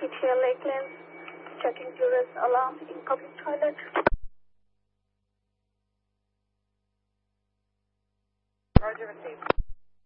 PTL Lakeland, checking Juris alarm in public toilet. Roger, received.